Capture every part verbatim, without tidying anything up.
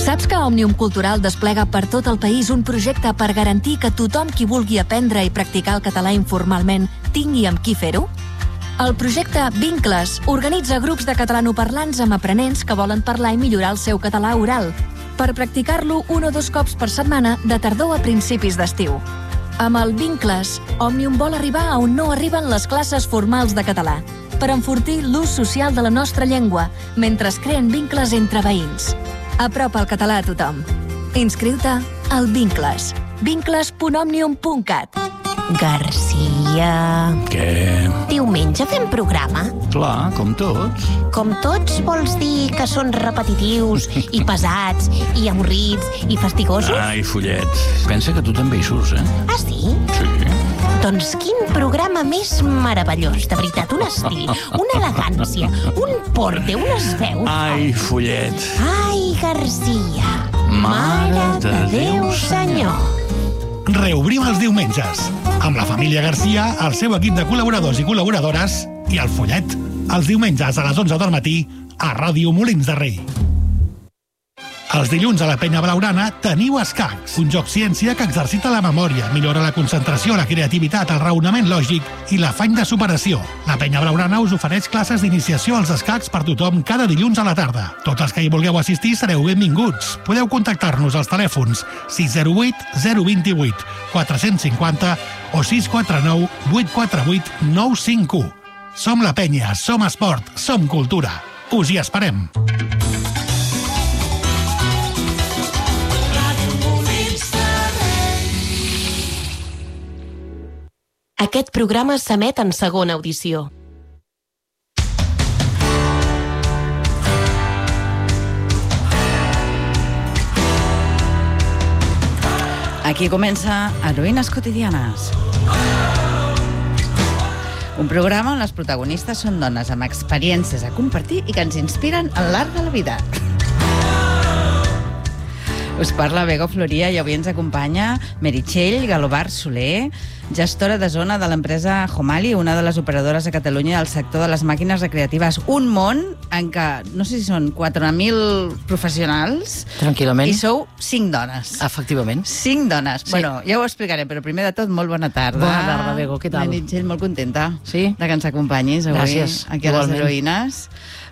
Saps que Òmnium Cultural desplega per tot el país un projecte per garantir que tothom qui vulgui aprendre i practicar el català informalment tingui amb qui fer-ho? El projecte Vincles organitza grups de catalanoparlants amb aprenents que volen parlar i millorar el seu català oral per practicar-lo un o dos cops per setmana de tardor a principis d'estiu. Amb el Vincles, Òmnium vol arribar a on no arriben les classes formals de català per enfortir l'ús social de la nostra llengua mentre es creen vincles entre veïns. Apropa el català a tothom. Inscriu-te al Vincles. vincles punt òmnium punt cat. Garcia... Què? Diumenge fem programa? Clar, com tots. Com tots vols dir que són repetitius i pesats i avorrits i fastigosos? Ai, Follet, pensa que tu també hi surts, eh? Ah, sí? Sí. Doncs quin programa més meravellós, de veritat, un estil, una elegància, un porte, unes veus... Ai, Follet. Ai, Garcia. Mare de Déu, Senyor. Reobrim els diumenges, amb la família Garcia, el seu equip de col·laboradors i col·laboradores i el Follet, els diumenges a les onze del matí a Ràdio Molins de Rei. Els dilluns a la Penya Blaugrana teniu escacs, un joc ciència que exercita la memòria, millora la concentració, la creativitat, el raonament lògic i l'afany de superació. La Penya Blaugrana us ofereix classes d'iniciació als escacs per tothom cada dilluns a la tarda. Tots els que hi vulgueu assistir sereu benvinguts. Podeu contactar-nos als telèfons sis zero vuit zero dos vuit quatre cinc zero o sis quatre nou vuit quatre vuit nou cinc u. Som la Penya, som esport, som cultura. Us hi esperem. Aquest programa s'emet en segona audició. Aquí comença Heroïnes quotidianes. Un programa on les protagonistes són dones amb experiències a compartir i que ens inspiren al llarg de la vida. Us parla Bego Floria i avui ens acompanya Meritxell Galobar Soler, gestora de zona de l'empresa Homali, una de les operadores a Catalunya del sector de les màquines recreatives. Un món en què, no sé si són quatre mil professionals. Tranquil·lament. I sou cinc dones. Efectivament. Cinc dones. Sí. Bueno, ja ho explicaré, però primer de tot, molt bona tarda. Bona tarda, Bego, què tal? Meritxell, molt contenta sí? de que ens acompanyis avui. Gràcies. Aquí a les Heroïnes.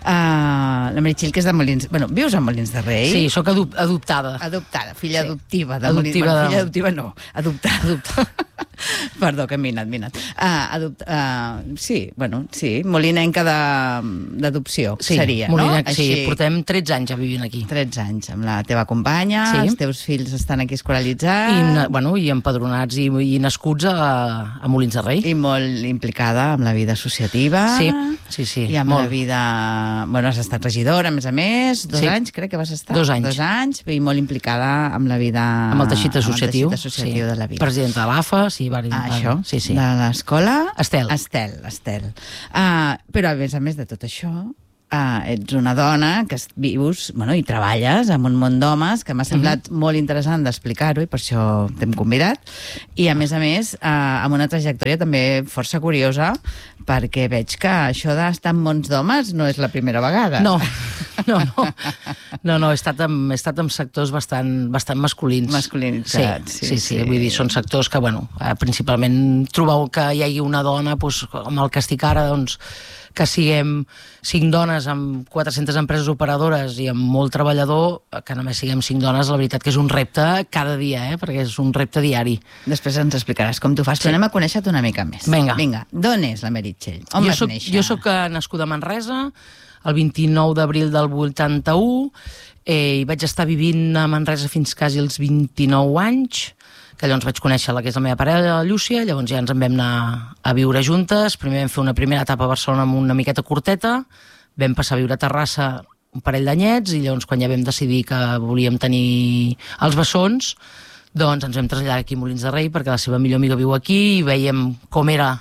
Uh, la Meritxell, que és de Molins... Bueno, vius a Molins de Rei? Sí, sóc adop adoptada. Adoptada, filla sí. adoptiva. De adoptiva Molins... bueno, de... Filla adoptiva no, adoptada. adoptada. Perdó, que hem minat, minat. Uh, adopt... uh, sí, bueno, sí, molinenca d'adopció, sí, seria, molinenca, no? Sí, Així... portem tretze anys ja vivint aquí. tretze anys, amb la teva companya, sí. Els teus fills estan aquí escolaritzats... I, bueno, i empadronats i, i nascuts a, a Molins de Rei. I molt implicada amb la vida associativa. Sí, sí, sí. I amb molt. la vida... Bueno, has estat regidora, a més a més, dos sí. anys, crec que vas estar. Dos anys. Dos anys, i molt implicada amb la vida... Amb el teixit associatiu. Amb el teixit associatiu sí. de la vida. Presidenta de l'A F A, sí. Va, ah, això, sí, sí. de l'escola... Estel. Estel, Estel. Uh, però, a més a més de tot això, uh, ets una dona que vius, bueno, i treballes en un món d'homes, que m'ha semblat uh-huh. molt interessant d'explicar-ho, i per això t'hem convidat, i a més a més, uh, amb una trajectòria també força curiosa, perquè veig que això d'estar en mons d'homes no és la primera vegada. No, no, no. No, no, he estat en, he estat en sectors bastant, bastant masculins. Masculinitzats. Sí, sí, sí, sí. Vull dir, són sectors que, bueno, principalment trobar que hi hagi una dona, doncs, com el que estic ara, doncs, que siguem cinc dones amb quatre-centes empreses operadores i amb molt treballador, que només siguem cinc dones, la veritat que és un repte cada dia, eh? Perquè és un repte diari. Després ens explicaràs com t'ho fas, sí. Però anem a conèixer-te una mica més. Vinga. Vinga, d'on és la Meritxell? On jo vas soc, néixer? Jo soc nascuda a Manresa, el vint-i-nou d'abril del vuitanta-u, eh, i vaig estar vivint a Manresa fins quasi els vint-i-nou anys, que llavors vaig conèixer la que és la meva parella, la Llúcia, llavors ja ens en vam anar a viure juntes. Primer vam fer una primera etapa a Barcelona amb una miqueta curteta, vam passar a viure a Terrassa un parell d'anyets, i llavors quan ja vam decidir que volíem tenir els bessons, doncs ens vam traslladar aquí a Molins de Rei, perquè la seva millor amiga viu aquí, i veiem com era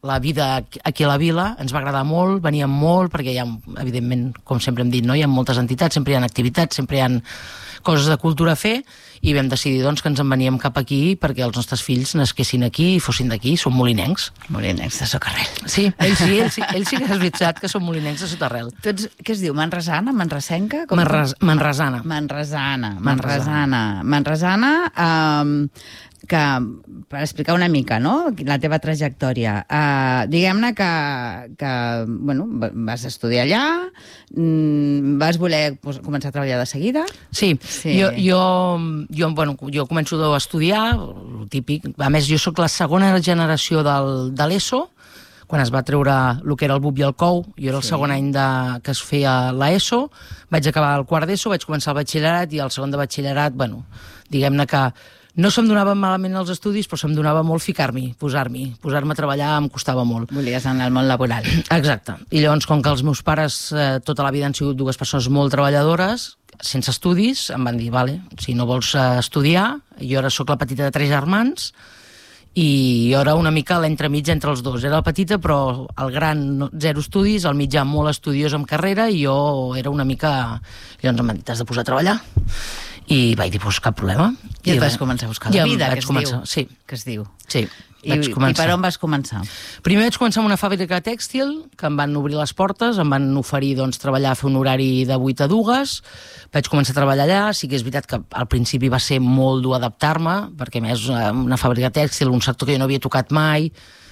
la vida aquí a la vila, ens va agradar molt, veníem molt, perquè hi ha, evidentment, com sempre hem dit, no? Hi ha moltes entitats, sempre hi ha activitats, sempre hi ha coses de cultura a fer, i vam decidir doncs, que ens en veníem cap aquí perquè els nostres fills nasquessin aquí i fossin d'aquí, són molinencs. Molinencs de Socarrel. Sí, ells sí, ells sí, ells sí que és veritat que són molinencs de Socarrel. Tu ets, què es diu, manresana, manresenca? Com Manres, manresana. Manresana, manresana. Manresana, um, que, per explicar una mica, no?, la teva trajectòria. Uh, diguem-ne que, que bueno, vas estudiar allà, mm, vas voler pues, començar a treballar de seguida. Sí, Sí. Jo, jo, jo, bueno, jo començo a estudiar, el típic. A més, jo sóc la segona generació del, de l'ESO, quan es va treure el que era el B U P i el C O U. Jo era el Sí. segon any de, que es feia l'ESO, vaig acabar el quart d'ESO, vaig començar el batxillerat, i el segon de batxillerat, bueno, diguem-ne que no se'm donaven malament els estudis, però se'm donava molt ficar-m'hi, posar-m'hi. Posar-me a treballar em costava molt. Volies anar al món laboral. Exacte. I llavors, com que els meus pares eh, tota la vida han sigut dues persones molt treballadores, sense estudis, em van dir, vale, si no vols eh, estudiar, jo ara sóc la petita de tres germans, i jo era una mica l'entremitja entre els dos. Era la petita, però el gran no, zero estudis, el mitjà molt estudiós amb carrera, i jo era una mica... Llavors em van dir, t'has de posar a treballar. I vaig dir, doncs cap problema. I et vas començar a buscar la ja vida, que vaig es començar, diu. sí. Que es diu. Sí, I, vaig I començar. per on vas començar? Primer vaig començar amb una fàbrica tèxtil, que em van obrir les portes, em van oferir doncs, treballar, fer un horari de vuit a dues, vaig començar a treballar allà. Sí que és veritat que al principi va ser molt dur adaptar-me, perquè a més una fàbrica tèxtil, un sector que jo no havia tocat mai,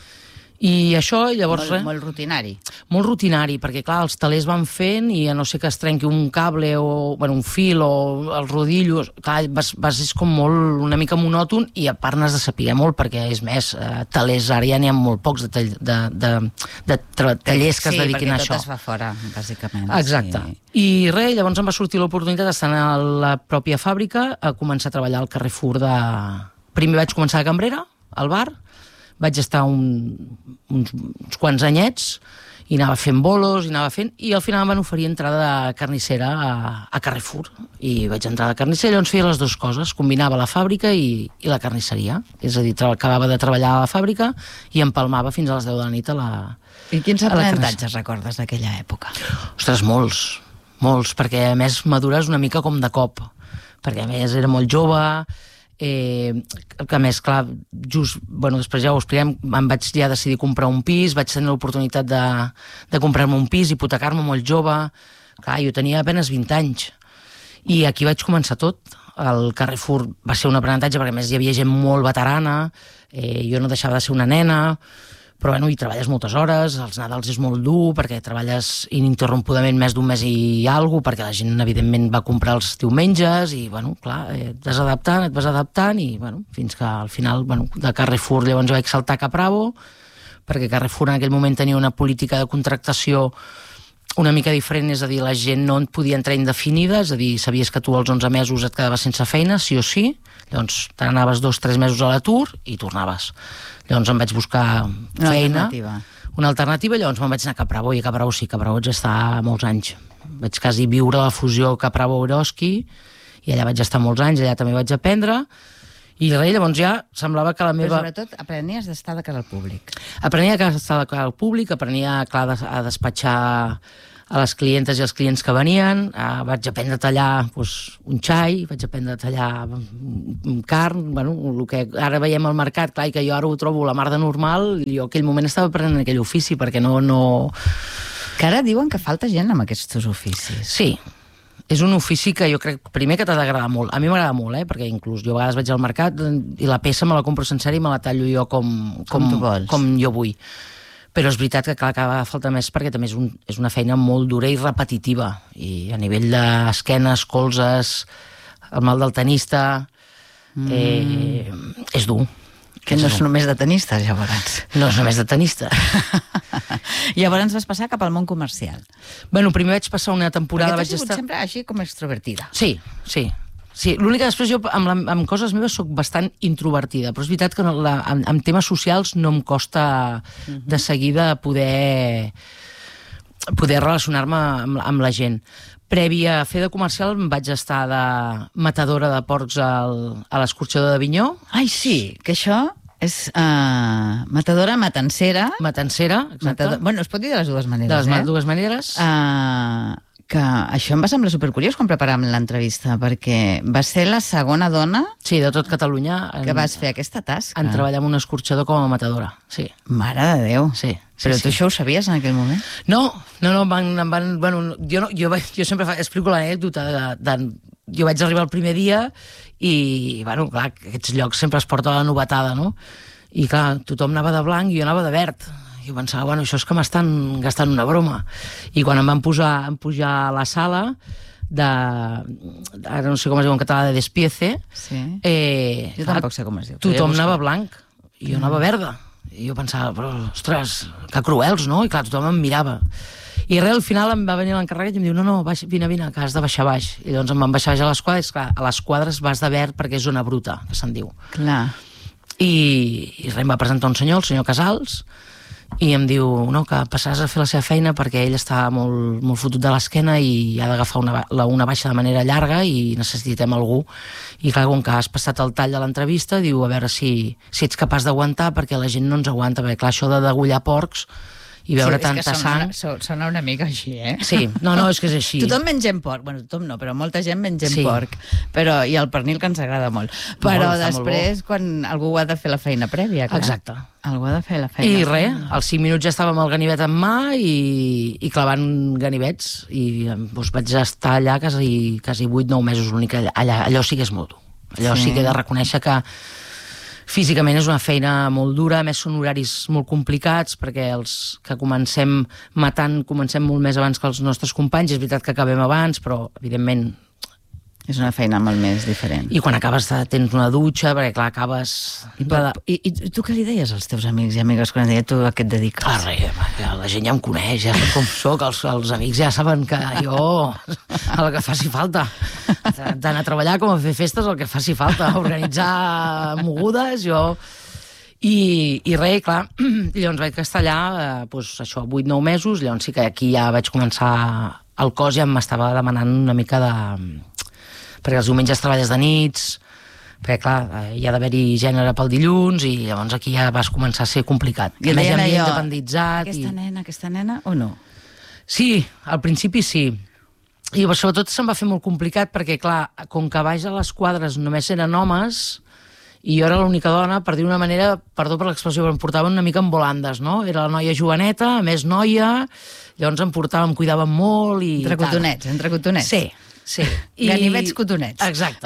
i això, llavors... Molt, molt rutinari. Molt rutinari, perquè clar, els telers van fent i a no ser que es trenqui un cable o bueno, un fil o els rodillos, clar, vas, vas, és com molt, una mica monòton, i a part n'has de saber molt, perquè és més, eh, telers ara ja n'hi ha molt pocs de, tall, de, de, de tallers que sí, es dediquin a això. Sí, perquè tot es fa fora, bàsicament. Exacte. Sí. I res, llavors em va sortir l'oportunitat d'estar a la pròpia fàbrica a començar a treballar al Carrefour de... Primer vaig començar a cambrera, al bar, vaig estar un, uns, uns quants anyets, i anava fent bolos, i anava fent, i al final em van oferir entrada de carnissera a, a Carrefour, i vaig entrar a la carnissera, llavors feia les dues coses, combinava la fàbrica i, i la carnisseria, és a dir, acabava de treballar a la fàbrica i empalmava fins a les deu de la nit a la I quins a la aprenentatges recordes d'aquella època? Ostres, molts, molts, perquè a més madures una mica com de cop, perquè a més era molt jove, eh, que a més, clar, just, bueno, després ja ho expliquem, em vaig ja decidir comprar un pis, vaig tenir l'oportunitat de, de comprar-me un pis, hipotecar-me molt jove, clar, jo tenia apenas vint anys, i aquí vaig començar tot. El Carrefour va ser un aprenentatge, perquè a més hi havia gent molt veterana, eh, jo no deixava de ser una nena, però bueno, hi treballes moltes hores, els Nadals és molt dur, perquè treballes ininterrompudament més d'un mes i alguna cosa, perquè la gent, evidentment, va comprar els diumenges, i, bueno, clar, et vas adaptant, et vas adaptant, i, bueno, fins que al final, bueno, de Carrefour llavors vaig saltar cap a Bravo, perquè Carrefour en aquell moment tenia una política de contractació una mica diferent, és a dir, la gent no et podia entrar indefinida, és a dir, sabies que tu als onze mesos et quedaves sense feina, sí o sí, llavors te n'anaves dos, tres mesos a l'atur i tornaves. Llavors em vaig buscar Una feina, alternativa. una alternativa, llavors me'n vaig anar a Capravo, i a Capravo sí, Capravo vaig estar molts anys. Vaig quasi viure la fusió Capravo-Eroski, i allà vaig estar molts anys, allà també vaig aprendre, i res, llavors ja semblava que la meva... Però sobretot aprenies d'estar de cara al públic. Aprenia a estar de cara al públic, aprenia, clar, a despatxar a les clientes i els clients que venien, eh, vaig aprendre a tallar doncs, un xai, vaig aprendre a tallar carn, bueno, el que ara veiem al mercat, clar, i que jo ara ho trobo la mar de normal, jo aquell moment estava aprenent aquell ofici, perquè no... no... Que ara diuen que falta gent amb aquests oficis. Sí, és un ofici que jo crec, primer, que t'ha d'agradar molt. A mi m'agrada molt, eh? Perquè inclús jo a vegades vaig al mercat i la peça me la compro sencera i me la tallo jo com, com, Com tu vols. com jo vull. Però és veritat que, clar, que va faltar més, perquè també és, un, és una feina molt dura i repetitiva. I a nivell d'esquenes, colzes, el mal del tenista, mm. eh, és dur. Que no és només de tenistes, llavors. No és només de tenista. Llavors vas passar cap al món comercial. Bueno, primer vaig passar una temporada... Perquè tu vaig has sigut estar... sempre així com extrovertida. Sí, sí. Sí, l'únic que després jo amb, la, amb coses meves soc bastant introvertida, però és veritat que no, la, amb, amb temes socials no em costa uh-huh. de seguida poder, poder relacionar-me amb, amb la gent. Previ a fer de comercial em vaig estar de matadora de porcs al, a l'escorxador d'Avinyó. Ai, sí, que això És uh, matadora, matancera... Matancera, exacte. Matador... Bueno, es pot dir de les dues maneres, De les eh? dues maneres. Uh, que això em va semblar supercuriós quan preparàvem l'entrevista, perquè va ser la segona dona Sí, de tot Catalunya. En, que vas fer aquesta tasca. En treballar amb un escorxador com a matadora, sí. Mare de Déu. Sí, sí, Però sí. tu això ho sabies en aquell moment? No, no, no, van, em van, bueno, jo, no, jo, vaig- jo sempre fa, explico l'anècdota de, de, jo vaig arribar el primer dia i, bueno, clar, aquests llocs sempre es porta la novetada, no? I clar, tothom anava de blanc i jo anava de verd. I jo pensava, bueno, això és que m'estan gastant una broma. I quan em van posar, em pujar a la sala de, ara no sé com es diu en català, de despiece, Sí. eh, Jo tampoc sé com es diu. tothom Però ja anava busco. blanc i jo anava verda. I jo pensava, però, ostres, que cruels, no? I clar, tothom em mirava. I res, al final em va venir l'encarregat i em diu, no, no, baix, vine, vine, que has de baixar baix. I llavors em van baixar baix a les quadres, clar, a les quadres vas de verd perquè és zona bruta, que se'n diu. Clar. I, i res, em va presentar un senyor, el senyor Casals, i em diu, no, que passaràs a fer la seva feina perquè ell està molt, molt fotut de l'esquena i ha d'agafar una, ba- la, una baixa de manera llarga i necessitem algú. I clar, com que has passat el tall de l'entrevista, diu, a veure si, si ets capaç d'aguantar, perquè la gent no ens aguanta, perquè clar, això de degullar porcs i veure sí, tanta és que sang... sona, so- sona una mica així, eh? Sí, no, no, és que és així. Tothom mengem porc, bueno, tothom no, però molta gent mengem Sí. porc, però, i el pernil que ens agrada molt. Però està molt després, quan algú ha de fer la feina prèvia, clar. Exacte. Algú ha de fer la feina. I res, als cinc minuts ja estava amb el ganivet en mà i, i clavant ganivets i doncs, vaig estar allà quasi, quasi vuit nou mesos l'únic allà. allà. Allò sí que és molt dur. Allò sí. Sí. sí que he de reconèixer que físicament és una feina molt dura, a més són horaris molt complicats perquè els que comencem matant comencem molt més abans que els nostres companys. És veritat que acabem abans, però evidentment... És una feina molt més diferent. I quan acabes tens una dutxa, perquè clar, acabes... I, per, i, I tu què li deies als teus amics i amigues quan et deia tu a què et dediques? Ah, res, que la gent ja em coneix, ja sap com soc, els, els amics ja saben que jo, el que faci falta, tant a treballar com a fer festes, el que faci falta, a organitzar mogudes, jo... I, i res, clar, llavors vaig estar allà, eh, doncs això, vuit nou mesos, llavors sí que aquí ja vaig començar el cos, ja m'estava demanant una mica de... perquè els diumenges treballes de nits, perquè clar, eh, hi ha d'haver-hi gènere pel dilluns i llavors aquí ja vas començar a ser complicat. I A més, deien ja m'havia allò, independitzat. Aquesta I... nena, aquesta nena, o no? Sí, al principi sí. I sobretot se'm va fer molt complicat perquè, clar, com que baix a les quadres només eren homes i jo era l'única dona, per dir una manera, perdó per l'expressió, però em portaven una mica en volandes, no? Era la noia joveneta, a més noia, llavors em portava, em cuidaven molt i... Entre cotonets, entre cotonets. Sí, sí. Ganivets cotonets. Exacte.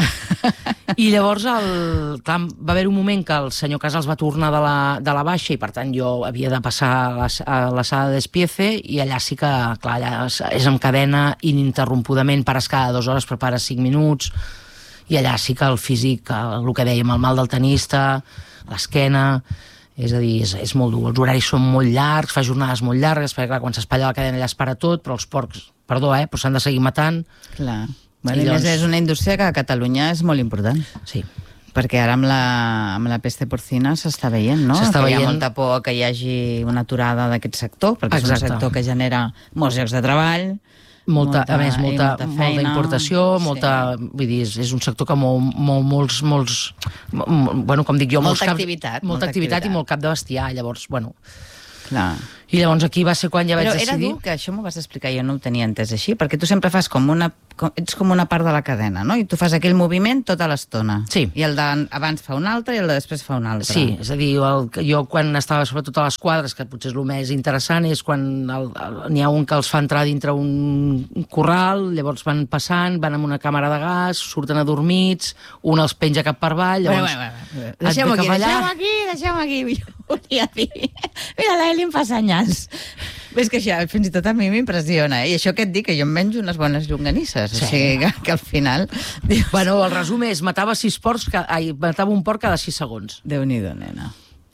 I llavors, el, clar, va haver un moment que el senyor Casals va tornar de la, de la baixa i, per tant, jo havia de passar a la, a la sala de despiece i allà sí que, clar, allà és en cadena ininterrompudament, pares cada dues hores, prepares cinc minuts, i allà sí que el físic, el, el que dèiem, el mal del tenista, l'esquena... És a dir, és, és molt dur. Els horaris són molt llargs, fa jornades molt llargues, perquè clar, quan s'espatlla la cadena allà es para tot, però els porcs, perdó, eh, però s'han de seguir matant. Clar. Bueno, I I llavors- més és una indústria que a Catalunya és molt important. Sí. Perquè ara amb la, amb la peste porcina s'està veient, no? S'està que hi ha veient. molta por que hi hagi una aturada d'aquest sector, perquè és Exacte. un sector que genera molts llocs de treball, Molta, molta- a més, i molta, molta molta feina. importació, molta, Sí. vull dir, és, és un sector que mou, mou molts, molts, m- bueno, com dic jo, Molta molts caps, activitat, molta, molta activitat, activitat. i molt cap de bestiar, llavors, bueno, clar. i llavors aquí va ser quan ja vaig Però era decidir... dur, que això m'ho vas explicar, jo no ho tenia entès així, perquè tu sempre fas com una... Com, ets com una part de la cadena, no? I tu fas aquell moviment tota l'estona. Sí. I el d'abans fa un altre i el de després fa un altre. Sí, és a dir, el, jo quan estava sobretot a les quadres, que potser és el més interessant, és quan el- el- n'hi ha un que els fa entrar dintre un corral, llavors van passant, van amb una càmera de gas, surten adormits, un els penja cap per avall, Bueno, llavors... bueno, bueno. et ve Deixem-ho aquí, cap allà. deixem-ho aquí, deixem-ho aquí. Jo volia dir... Mira, l'Eli em fa senyals. Ves que això fins i tot a mi m'impressiona. I això que et dic, que jo em menjo unes bones llonganisses. Sí. O sigui que, que al final... Dius, Bueno, el resum és, matava sis porcs, ca- ai, matava un porc cada sis segons. Déu-n'hi-do, nena.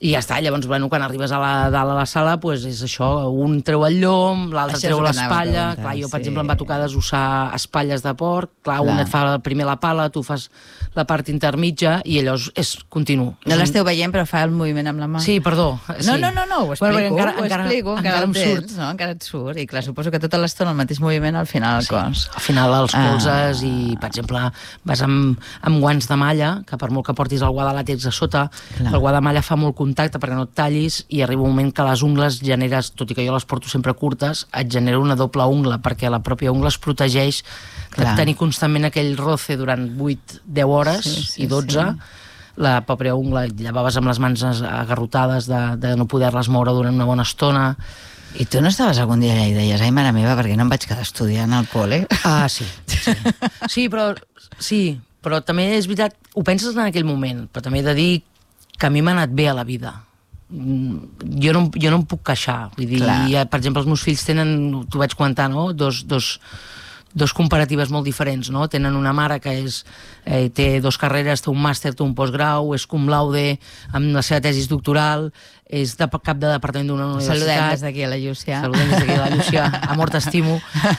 I ja està, llavors, bueno, quan arribes a la, dalt a la sala, pues és això, un treu el llom, l'altre Això és treu el que anava a l'espatlla, preguntar, clar, jo, per sí. exemple, em va tocar desossar espatlles de porc, clar, Clar. un et fa primer la pala, tu fas la part intermitja, i allò és, és continu. No l'esteu veient, però fa el moviment amb la mà. Sí, perdó. Sí. No, no, no, no, ho explico, Bueno, encara, ho encara, explico, encara, encara el em tens, surt. no? Encara et surt, i clar, suposo que tota l'estona el mateix moviment al final el cos. Al final els Ah. colzes i, per exemple, vas amb, amb guants de malla, que per molt que portis el guà de làtex a sota, Clar. el guà de malla fa molt contacte perquè no et tallis, i arriba un moment que les ungles generes, tot i que jo les porto sempre curtes, et genera una doble ungla, perquè la pròpia ungla es protegeix de Clar. tenir constantment aquell roce durant vuit a deu hores Sí, sí, i dotze, sí. la pròpia ungla, llevaves amb les mans agarrotades de, de no poder-les moure durant una bona estona. I tu no estaves algun dia allà i deies, ai, mare meva, perquè no em vaig quedar estudiant al col·le? Ah, sí. Sí, sí, però, sí, però també és veritat, ho penses en aquell moment, però també he de dir que a mi m'ha anat bé a la vida. Jo no, jo no em puc queixar. Vull dir, ja, per exemple, els meus fills tenen, t'ho vaig comentar, no? dos, dos, dos comparatives molt diferents, no? Tenen una mare que és, eh, té dos carreres, té un màster, té un postgrau, és cum laude amb la seva tesis doctoral, és de cap de departament d'una universitat. Saludem des d'aquí a la Llucià. Saludem des d'aquí a la Llucià, amor, t'estimo.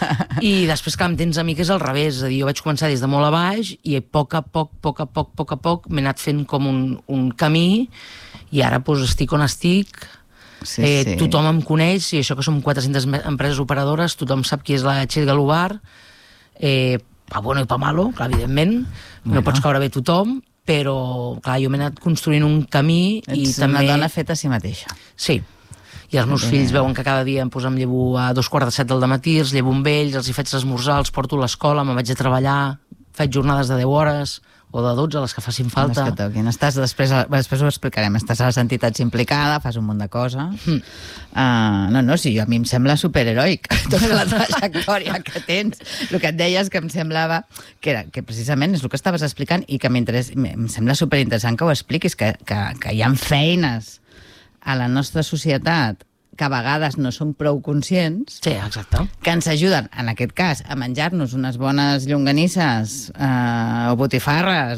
I després, clar, em tens a mi que és al revés, és a dir, jo vaig començar des de molt a baix i a poc a poc, poc a poc, poc a poc m'he anat fent com un, un camí i ara doncs, estic on estic, Sí, eh, sí. tothom em coneix, i això que som quatre-centes empreses operadores, tothom sap qui és la Txell Galobar, eh, pa bueno i pa malo, clar, evidentment, Bueno. no pots caure bé tothom, però clar, jo m'he anat construint un camí i Ets també... una dona feta a si mateixa. Sí, i els meus Bé. fills veuen que cada dia em poso, em llevo a dos quarts de set del dematí, els llevo amb ells, els hi faig esmorzar, els porto a l'escola, me'n vaig a treballar, faig jornades de deu hores o de dotze, les que facin falta. Les que toquin. Estàs, després, després ho explicarem, estàs a les entitats implicades, fas un munt de coses. Mm. Uh, no, no, sí, jo, a mi em sembla superheroic tota la trajectòria que tens. El que et deies que em semblava que, era, que precisament és el que estaves explicant i que em sembla superinteressant que ho expliquis, que, que, que hi ha feines a la nostra societat que a vegades no som prou conscients, Sí, exacte. que ens ajuden, en aquest cas, a menjar-nos unes bones llonganisses eh, o botifarres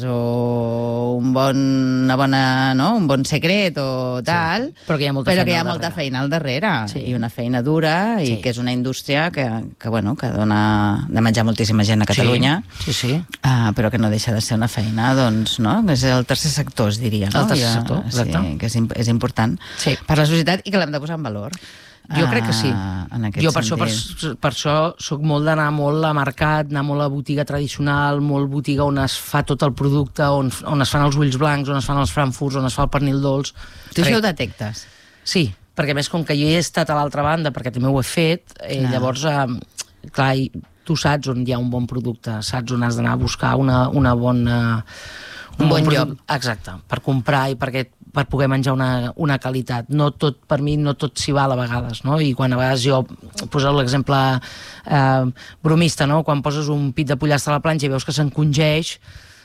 o un bon, una bona, no? un bon secret o tal, Sí, però que hi ha molta però feina que hi ha al molta darrere. feina al darrere Sí. i una feina dura i Sí. que és una indústria que, que, bueno, que dona de menjar moltíssima gent a Catalunya, Sí, sí. sí. uh, però que no deixa de ser una feina, doncs, no? És el tercer sector, es diria, no? El tercer Ja, sector, exacte. Sí, que és, imp és important Sí. per la societat i que l'hem de posar en valor. Jo crec que sí. Ah, en aquest jo per això, per, sentit. per això soc molt d'anar molt a mercat, anar molt a botiga tradicional, molt botiga on es fa tot el producte, on, on es fan els ulls blancs, on es fan els frankfurts, on es fa el pernil dolç. Tu això Perquè- ho detectes? Sí, perquè a més com que jo he estat a l'altra banda, perquè també ho he fet, eh, Clar. llavors, eh, clar, i tu saps on hi ha un bon producte, saps on has d'anar a buscar una, una bona... Un bon produ- lloc. Exacte, per comprar i perquè, per poder menjar una, una qualitat. No tot, per mi, no tot s'hi val a vegades, no? I quan a vegades jo poso l'exemple eh, bromista, no? Quan poses un pit de pollastre a la planxa i veus que s'encongeix,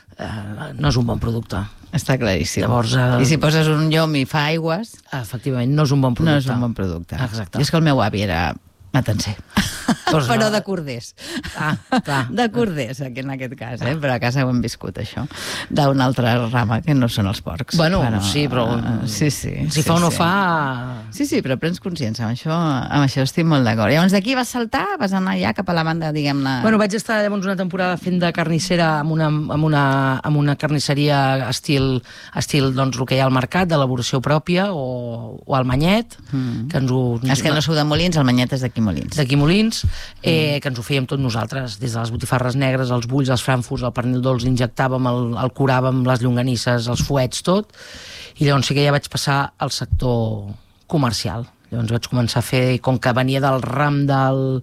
eh, no és un bon producte. Està claríssim. Llavors, eh, I si poses un llom i fa aigües, Efectivament, no és un bon producte. no és un bon producte. Exacte. I és que el meu avi era matancer. Doncs Però no. de corders. Ah, clar. De corders, aquí en aquest cas, eh? Però a casa ho hem viscut, això. D'una altra rama, que no són els porcs. Bueno, sí, però- uh, sí, sí. Si sí, fa o no sí. fa... Sí, sí, però prens consciència, amb això, amb això estic molt d'acord. Llavors d'aquí vas saltar, vas anar ja cap a la banda, diguem-ne... Bueno, vaig estar llavors una temporada fent de carnissera amb una, amb una, amb una carnisseria estil, estil doncs, el que hi ha al mercat, d'elaboració pròpia, o, o al Manyet, mm. que ens ho... És que no sou de Molins, el Manyet és d'aquí Molins. d'aquí Molins, eh, que ens ho fèiem tot nosaltres, des de les botifarres negres, els bulls, els frankfurts, el pernil dolç, l'injectàvem, el, el curàvem, les llonganisses, els fuets, tot, i llavors sí que ja vaig passar al sector comercial. Llavors vaig començar a fer, com que venia del ram del,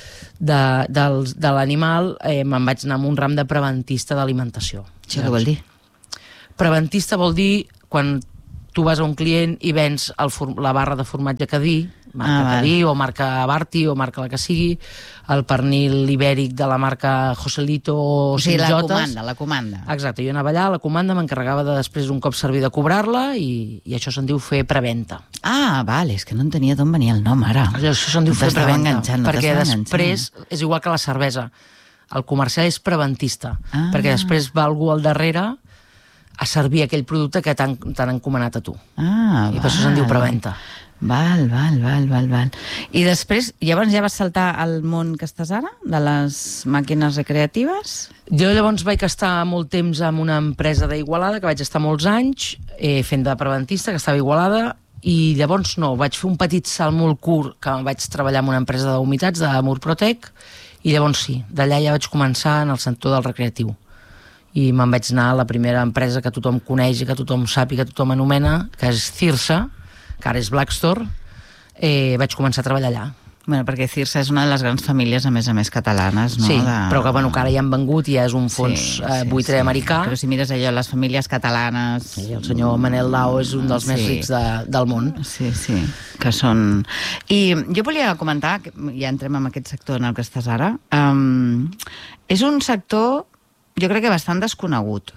de, del, de l'animal, eh, me'n vaig anar amb un ram de preventista d'alimentació. Això què vol dir? Preventista vol dir quan tu vas a un client i vens el, la barra de formatge Cadí, marca Ah, val. Cadí o marca Barti o marca la que sigui, el pernil ibèric de la marca Joselito o, O sigui, la Sintjotes. comanda, la comanda. Exacte, jo anava allà, la comanda m'encarregava de després un cop servir de cobrar-la i, i això se'n diu fer preventa. Ah, vale, és que no entenia d'on venia el nom, ara. Això se'n diu No fer t'estava preventa, enganxant, no perquè t'estava després és igual que la cervesa. El comercial és preventista, Ah. perquè després va algú al darrere a servir aquell producte que t'han encomanat a tu. Ah, I per això se'n diu preventa. Val, val, val, val, val. I després, llavors ja vas saltar al món que estàs ara, de les màquines recreatives? Jo llavors vaig estar molt temps en una empresa d'Igualada, que vaig estar molts anys eh, fent de preventista, que estava a Igualada, i llavors no, vaig fer un petit salt molt curt, que vaig treballar en una empresa d'humitats, de Murprotec, i llavors sí, d'allà ja vaig començar en el sector del recreatiu. I me'n vaig anar a la primera empresa que tothom coneix i que tothom sap i que tothom anomena, que és Cirsa, que ara és Blackstore. Eh, vaig començar a treballar allà. Bueno, perquè Cirsa és una de les grans famílies, a més a més, catalanes, no? Sí, de... però que, bueno, que ara ja han vengut i ja és un fons sí, eh, sí, buitre sí. americà. Però si mires allò, les famílies catalanes... Sí, el senyor Manel Lau és un dels sí. més rics de, del món. Sí, sí, que són... I jo volia comentar, que ja entrem en aquest sector en el que estàs ara, um, és un sector, jo crec que bastant desconegut,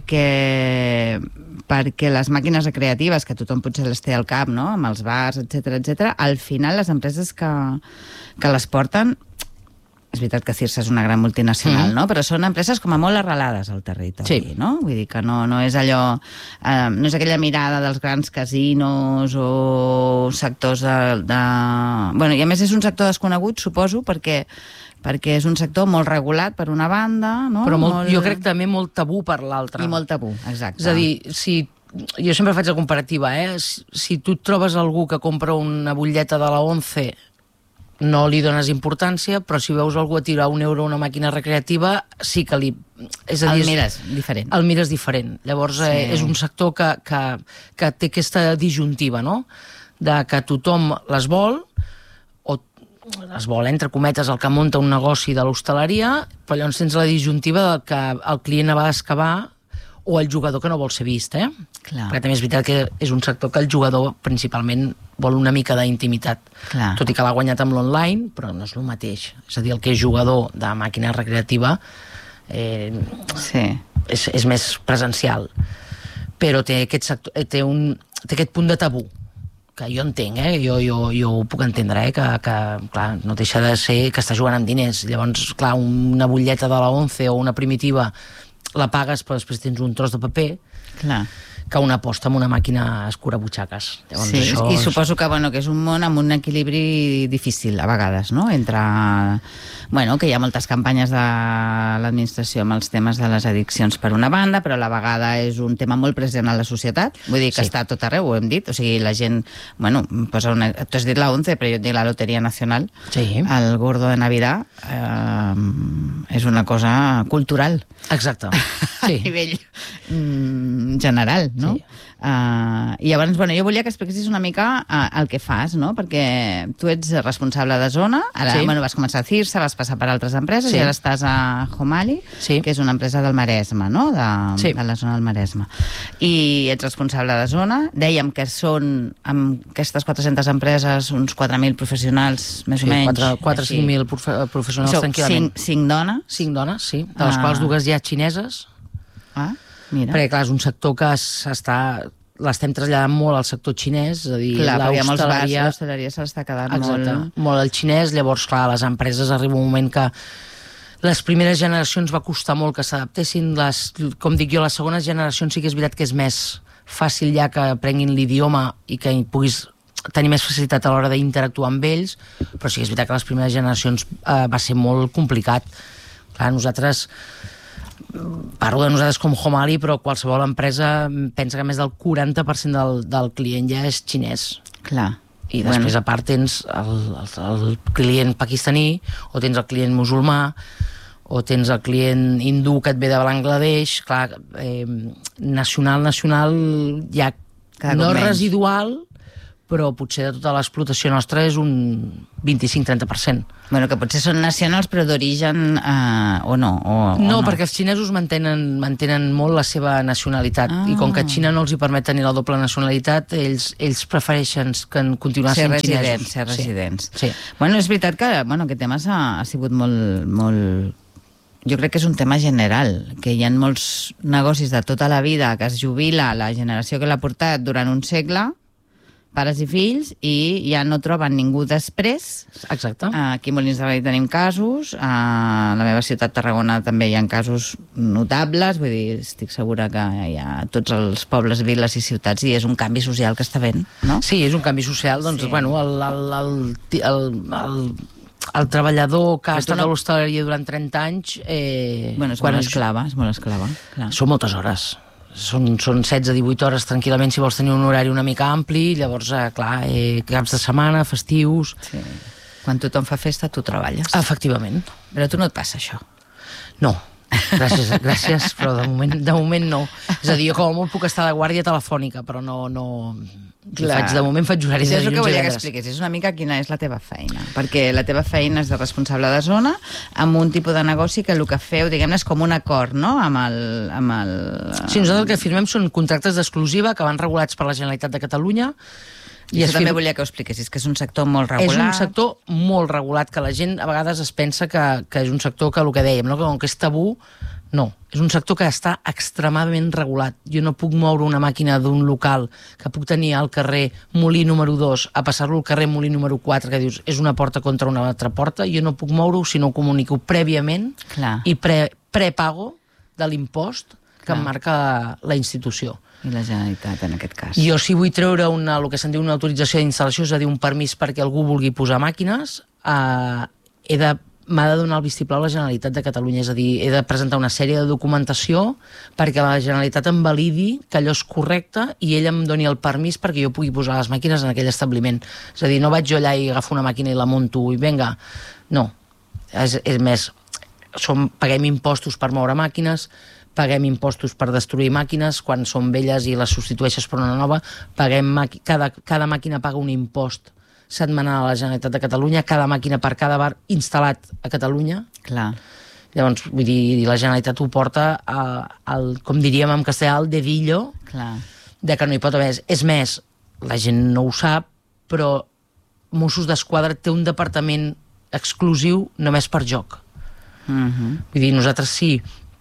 perquè, perquè les màquines recreatives, que tothom potser les té al cap, no?, amb els bars, etcètera, etcètera, al final les empreses que, que les porten, és veritat que Cirsa és una gran multinacional, mm. no?, però són empreses com a molt arrelades al territori, sí. no? Vull dir que no, no és allò... Eh, no és aquella mirada dels grans casinos o sectors de, de... Bueno, i a més és un sector desconegut, suposo, perquè perquè és un sector molt regulat per una banda, no? Però molt, molt... jo crec també molt tabú per l'altra. I molt tabú, exacte. És a dir, si, jo sempre faig la comparativa, eh? Si, si tu trobes algú que compra una butlleta de la Once, no li dones importància, però si veus algú a tirar un euro a una màquina recreativa, sí que li... És a dir, el mires diferent. El mires diferent. Llavors, sí. eh, és un sector que, que, que té aquesta disjuntiva, no?, de que tothom les vol, o es vol, entre cometes, el que munta un negoci de l'hostaleria, però llavors tens la disjuntiva del que el client a vegades que va, o el jugador que no vol ser vist, eh? Clar. Perquè també és veritat que és un sector que el jugador principalment vol una mica d'intimitat. Clar. Tot i que l'ha guanyat amb l'online, però no és el mateix. És a dir, el que és jugador de màquina recreativa eh, sí. és, és més presencial. Però té aquest, sector, té, un, té aquest punt de tabú, que jo entenc, eh? jo, jo, jo ho puc entendre, eh? que, que clar, no deixa de ser que està jugant amb diners. Llavors, clar, una butlleta de la Once o una primitiva la pagues, però després tens un tros de paper, clar, que una aposta amb una màquina escurabutxaques. Llavors, sí, això i és... suposo que, bueno, que és un món amb un equilibri difícil, a vegades, no?, entre... Bueno, que hi ha moltes campanyes de l'administració amb els temes de les addiccions per una banda, però a la vegada és un tema molt present a la societat, vull dir que sí. està a tot arreu, ho hem dit, o sigui, la gent, bueno, posa una... tu has dit la Once, però jo et dic la Loteria Nacional, sí. el Gordo de Navidad, eh, és una cosa cultural. Exacte. Sí. A nivell mm, general, no? Sí. Uh, I llavors, bueno, jo volia que expliquessis una mica uh, el que fas, no? Perquè tu ets responsable de zona, ara, sí. bueno, vas començar a Cirsa, vas passar per altres empreses, sí. i ara estàs a Homali, sí. que és una empresa del Maresme, no?, de, sí. de la zona del Maresme. I ets responsable de zona, dèiem que són, amb aquestes quatre-centes empreses, uns quatre mil professionals, més sí, o menys. quatre o cinc mil professionals, Sou tranquil·lament. Cinc, cinc dones? Cinc dones, sí, de les ah. quals dues ja xineses. Ah, mira. Perquè, clar, és un sector que s'està... l'estem traslladant molt al sector xinès, és a dir, clar, perquè hi ha molts bars, l'hostaleria... l'hostaleria se l'està quedant Exacte, molt... molt al xinès, llavors, clar, les empreses arriba un moment que les primeres generacions va costar molt que s'adaptessin, les, com dic jo, les segones generacions sí que és veritat que és més fàcil ja que aprenguin l'idioma i que puguis tenir més facilitat a l'hora d'interactuar amb ells, però sí que és veritat que les primeres generacions eh, va ser molt complicat. Clar, nosaltres... Parlo de nosaltres com Homali, però qualsevol empresa pensa que més del quaranta per cent del, del client ja és xinès. Clar. I després, bueno. a part, tens el, el, el client pakistaní, o tens el client musulmà, o tens el client hindú que et ve de Bangladesh. Clar, eh, nacional, nacional, ja cada no menys. Residual, però potser de tota l'explotació nostra és un vint-i-cinc a trenta per cent. Bueno, que potser són nacionals, però d'origen eh, o no? O, o no, no, perquè els xinesos mantenen, mantenen molt la seva nacionalitat, ah. i com que a Xina no els hi permet tenir la doble nacionalitat, ells, ells prefereixen que continuar ser sent residents, xinesos. ser residents. Sí. Sí. Bueno, és veritat que bueno, aquest tema ha, ha sigut molt, molt... Jo crec que és un tema general, que hi ha molts negocis de tota la vida que es jubila la generació que l'ha portat durant un segle, pares i fills, i ja no troben ningú després. Exacte. Aquí a Molins de Rei tenim casos, a la meva ciutat Tarragona també hi ha casos notables, vull dir, estic segura que hi ha tots els pobles, viles i ciutats, i és un canvi social que està fent, no? Sí, és un canvi social, doncs, Sí. bueno, el, el, el, el, el, el treballador que ha Però tu estat no- a l'hostaleria durant trenta anys... Eh, Bueno, és quan molt això- esclava, és molt esclava, clar. Són moltes hores. Són, són setze a divuit hores tranquil·lament si vols tenir un horari una mica ampli, llavors, eh, clar, eh, caps de setmana, festius... Sí. Quan tothom fa festa, tu treballes. Efectivament. Però a tu no et passa això. No, gràcies, gràcies, però de moment, de moment no. És a dir, jo com a molt puc estar de guàrdia telefònica, però no... no... Faig, de moment faig horaris Això de és el que dilluns i volia que divendres. expliquessis una mica quina és la teva feina, perquè la teva feina és de responsable de zona amb un tipus de negoci que el que feu, diguem-ne, és com un acord, no?, amb el... Amb el... Sí, nosaltres el que firmem són contractes d'exclusiva que van regulats per la Generalitat de Catalunya. I es això també firma- volia que ho expliquessis, que és un sector molt És regular. un sector molt regulat, que la gent a vegades es pensa que, que és un sector que el que dèiem, no? que com que és tabú, no. És un sector que està extremadament regulat. Jo no puc moure una màquina d'un local que puc tenir al carrer Molí número dos a passar-lo al carrer Molí número quatre, que dius és una porta contra una altra porta. Jo no puc moure-ho si no ho comunico prèviament Clar. i pre, prepago de l'impost que Clar. em marca la institució. I la Generalitat, en aquest cas. Jo, si vull treure una, el que se'n diu una autorització d'instal·lació, és a dir, un permís perquè algú vulgui posar màquines, eh, he de, m'ha de donar el vistiplau a la Generalitat de Catalunya, és a dir, he de presentar una sèrie de documentació perquè la Generalitat em validi que allò és correcte i ell em doni el permís perquè jo pugui posar les màquines en aquell establiment. És a dir, no vaig jo allà i agafo una màquina i la monto i vinga. No. És, és més, som, paguem impostos per moure màquines, paguem impostos per destruir màquines, quan són velles i les substitueixes per una nova, paguem maqui... cada, cada màquina paga un impost setmanal a la Generalitat de Catalunya, cada màquina per cada bar instal·lat a Catalunya. Clar. Llavors, vull dir, la Generalitat ho porta a, al, com diríem en castellà, al dedillo, Clar. de que no hi pot haver... És més, la gent no ho sap, però Mossos d'Esquadra té un departament exclusiu només per joc. Mhm. Vull dir, nosaltres sí,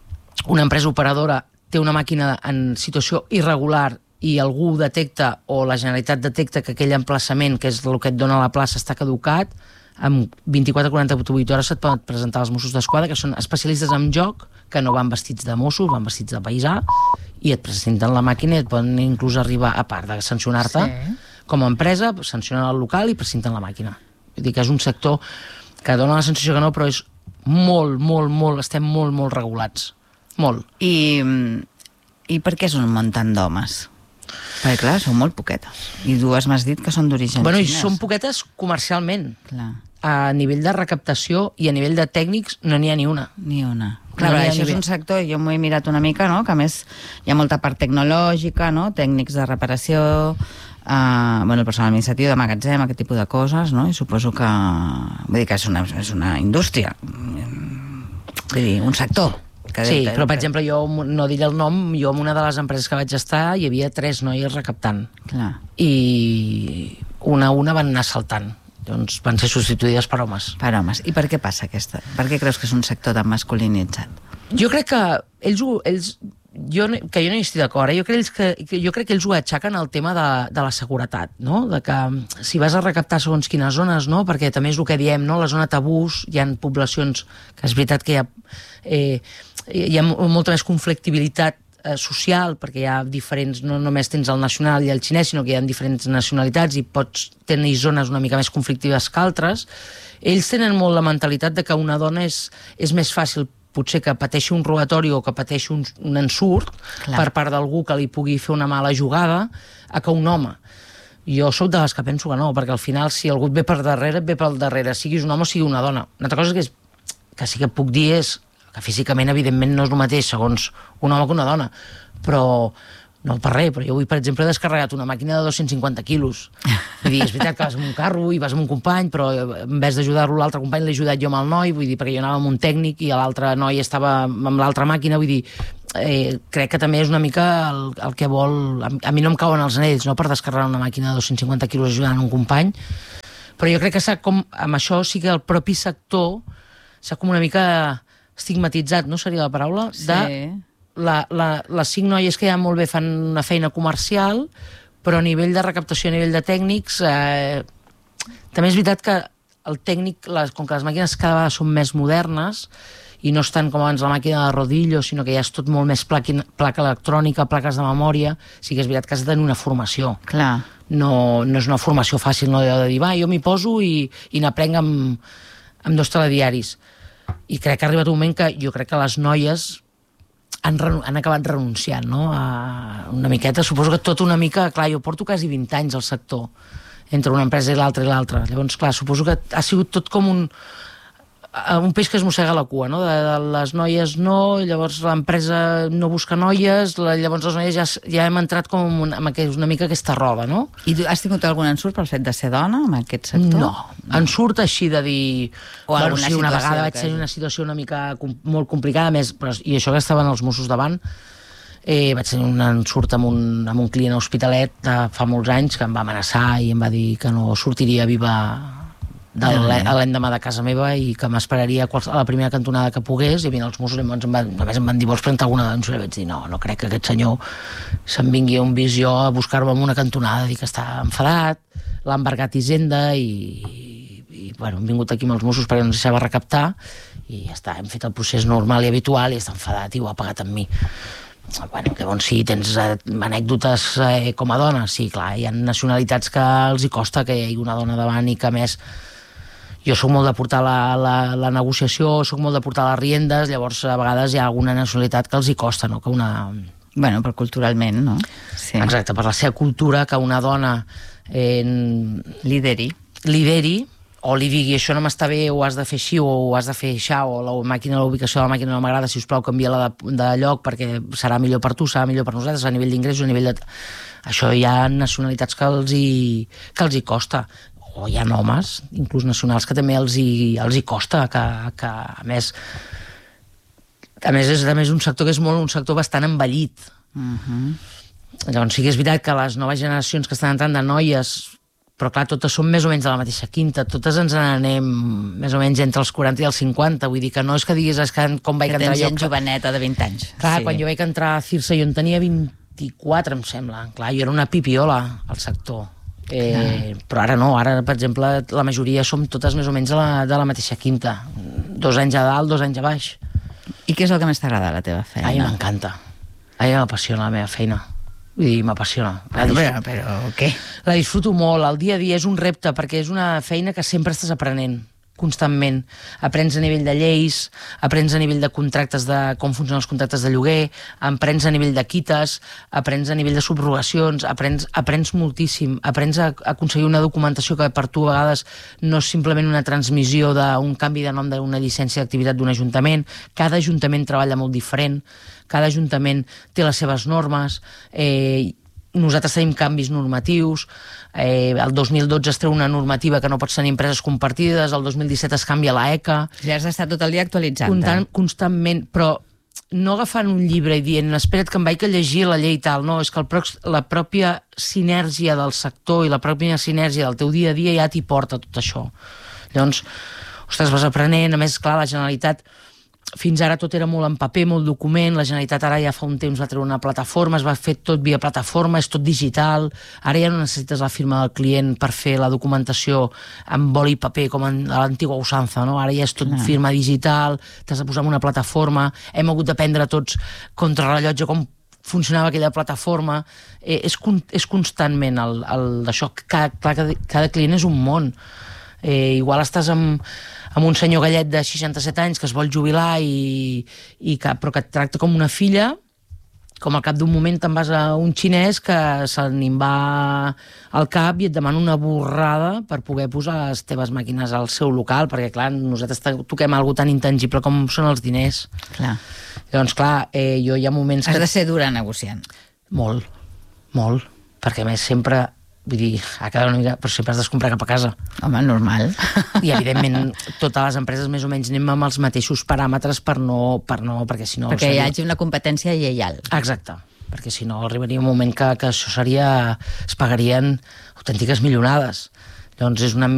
una empresa operadora té una màquina en situació irregular i algú detecta, o la Generalitat detecta que aquell emplaçament, que és el que et dona la plaça, està caducat, en vint-i-quatre a quaranta-vuit hores et poden presentar els Mossos d'Esquadra, que són especialistes en joc, que no van vestits de Mossos, van vestits de paisà, i et presenten la màquina i et poden inclús arribar, a part de sancionar-te, Sí. com a empresa, sancionen el local i presenten la màquina. Vull dir que és un sector que dona la sensació que no, però és molt, molt, molt, estem molt, molt regulats. Molt. I, I per què és un món tant d'homes? Perquè, clar, són molt poquetes. I dues m'has dit que són d'origen Bueno, i xinès. són poquetes comercialment. Clar, A nivell de recaptació i a nivell de tècnics no n'hi ha ni una. ni una. Clar, No no n'hi ha això ni és bé. un sector, jo m'ho he mirat una mica, no?, que a més hi ha molta part tecnològica, no?, tècnics de reparació, uh, bueno, el personal administratiu de magatzem, aquest tipus de coses, no?, i suposo que... Vull dir que és una, és una indústria. Vull dir, un sector. Que Sí, de- però per exemple, jo no diré el nom, jo en una de les empreses que vaig estar hi havia tres noies recaptant Clar. i una a una van anar saltant. Doncs van ser substituïdes per homes. Per homes. I per què passa aquesta? Per què creus que és un sector tan masculinitzat? Jo crec que ells, ho, ells jo, no- que jo no hi estic d'acord, eh? jo, crec que, que, jo crec que ells ho aixequen al tema de, de la seguretat, no? De que si vas a recaptar segons quines zones, no? Perquè també és el que diem, no? La zona tabús, hi ha poblacions que és veritat que hi ha, eh, hi ha molta més conflictibilitat eh, social, perquè hi ha diferents, no només tens el nacional i el xinès, sinó que hi ha diferents nacionalitats i pots tenir zones una mica més conflictives que altres. Ells tenen molt la mentalitat de que una dona és, és més fàcil potser que pateixi un robatori o que pateixi un, un ensurt Clar. per part d'algú que li pugui fer una mala jugada a que un home. Jo sóc de les que penso que no, perquè al final si algú et ve per darrere, et ve pel darrere, siguis un home o sigui una dona. Una altra cosa que, és, que sí que puc dir és que físicament, evidentment, no és el mateix segons un home que una dona, però no per res, però jo avui, per exemple, he descarregat una màquina de dos-cents cinquanta quilos. Vull dir, és veritat que vas amb un carro i vas amb un company, però en vez d'ajudar-lo l'altre company l'he ajudat jo amb el noi, vull dir, perquè jo anava amb un tècnic i l'altre noi estava amb l'altra màquina, vull dir, eh, crec que també és una mica el, el que vol... A, a mi no em cauen els anells, no?, per descarregar una màquina de dos-cents cinquanta quilos ajudant un company, però jo crec que s'ha com, amb això sí que el propi sector s'ha com una mica estigmatitzat, no seria la paraula? De Sí. la, la, les cinc noies que ja molt bé fan una feina comercial, però a nivell de recaptació, a nivell de tècnics, eh, també és veritat que el tècnic, les, com que les màquines cada vegada són més modernes, i no és tant com abans la màquina de rodillo, sinó que ja és tot molt més placa, placa electrònica, plaques de memòria, sí que és veritat que has de tenir una formació. Clar. No, no és una formació fàcil, no, de dir, va, jo m'hi poso i, i n'aprenc amb, amb dos telediaris. I crec que ha arribat un moment que jo crec que les noies han, han acabat renunciant, no? A una miqueta, suposo que tot una mica, clar, jo porto quasi vint anys al sector, entre una empresa i l'altra i l'altra. Llavors, clar, suposo que ha sigut tot com un, un peix que es mossega la cua, no? De, de les noies no, llavors l'empresa no busca noies, la, llavors les noies ja, ja hem entrat com en, en aquest, una mica aquesta roda, no? I tu has tingut algun ensurt pel fet de ser dona en aquest sector? No, no. Ensurt així de dir... O bueno, sí, una vegada vaig que... tenir una situació una mica com, molt complicada, més, però, i això que estaven els Mossos davant, eh, vaig tenir un ensurt amb un, amb un client a Hospitalet de fa molts anys que em va amenaçar i em va dir que no sortiria viva de l'endemà de casa meva i que m'esperaria a la primera cantonada que pogués, i vine els Mossos i em van, només em van dir, vols presentar alguna denúncia? I vaig dir, no, no crec que aquest senyor se'n vingui a un visió a buscar-me en una cantonada, dir que està enfadat, l'ha embargat Hisenda i, i bueno, hem vingut aquí amb els Mossos perquè no ens deixava recaptar i ja està, hem fet el procés normal i habitual i està enfadat i ho ha pagat amb mi. Bueno, llavors sí, tens anècdotes eh, com a dona, sí, clar, hi ha nacionalitats que els hi costa que hi hagi una dona davant i que a més jo sóc molt de portar la, la, la negociació, sóc molt de portar les riendes, llavors a vegades hi ha alguna nacionalitat que els hi costa, no? Que una... Bueno, però culturalment, no? Sí. Exacte, per la seva cultura, que una dona eh, lideri. lideri, o li digui això no m'està bé, o has de fer així, o has de fer això, o la màquina, la ubicació de la màquina no m'agrada, si us plau canvia-la de, de lloc perquè serà millor per tu, serà millor per nosaltres, a nivell d'ingressos, a nivell de... Això hi ha nacionalitats que els hi, que els hi costa. O hi ha homes, inclús nacionals, que també els hi, els hi costa, que, que a més a més és a més un sector que és molt un sector bastant envellit. Uh-huh. Llavors sí que és veritat que les noves generacions que estan entrant de noies, però clar, totes són més o menys de la mateixa quinta, totes ens n'anem més o menys entre els quaranta i els cinquanta, vull dir que no és que diguis és que com vaig que entrar tens jo... gent joveneta de vint anys. Clar, sí. Quan jo vaig entrar a Cirsa jo en tenia vint-i-quatre, em sembla. Clar, jo era una pipiola al sector. Eh, però ara no, ara per exemple la majoria som totes més o menys de la, de la mateixa quinta, dos anys a dalt, dos anys a baix. I què és el que més t'agrada de la teva feina? A mi m'encanta, a mi m'apassiona la meva feina, vull dir, m'apassiona. Però, però què? La disfruto molt, el dia a dia és un repte perquè és una feina que sempre estàs aprenent constantment, aprens a nivell de lleis, aprens a nivell de contractes, de com funcionen els contractes de lloguer, aprens a nivell de quites, aprens a nivell de subrogacions, aprens, aprens moltíssim, aprens a, a aconseguir una documentació que per tu a vegades no és simplement una transmissió d'un canvi de nom d'una llicència d'activitat d'un ajuntament, cada ajuntament treballa molt diferent, cada ajuntament té les seves normes, eh, nosaltres tenim canvis normatius, eh, el dos mil dotze es treu una normativa que no pots tenir empreses compartides, el dos mil disset es canvia l'A E C A... Ja has d'estar tot el dia actualitzant-te. Constant, constantment, però no agafant un llibre i dient espera't que em vaig a llegir la llei i tal, no, és que el pro la pròpia sinergia del sector i la pròpia sinergia del teu dia a dia ja t'hi porta tot això. Llavors, ostres, vas aprenent, a més, clar, la Generalitat fins ara tot era molt en paper, molt document, la Generalitat ara ja fa un temps va treure una plataforma, es va fer tot via plataforma, és tot digital, ara ja no necessites la firma del client per fer la documentació amb boli i paper com en l'antiga usança, no? Ara ja és tot ah. firma digital, t'has de posar en una plataforma, hem hagut d'aprendre tots contrarrellotge com funcionava aquella plataforma, eh, és, con és constantment el, el, això, cada, cada, cada client és un món, eh, igual estàs amb amb un senyor gallet de seixanta-set anys que es vol jubilar i, i que, però que et tracta com una filla, com al cap d'un moment te'n vas a un xinès que se n'hi va al cap i et demana una borrada per poder posar les teves màquines al seu local, perquè clar, nosaltres toquem alguna tan intangible com són els diners. Clar. Llavors, clar, eh, jo hi ha moments Has que... de ser dura negociant. Molt, molt, perquè a més sempre... Vull dir, a cada una mica, però sempre has de comprar cap a casa. Home, normal. I evidentment totes les empreses més o menys anem amb els mateixos paràmetres per no... Per no perquè si no... Perquè seria... hi hagi una competència lleial. Exacte, perquè si no arribaria un moment que, que això seria... es pagarien autèntiques milionades. Llavors és una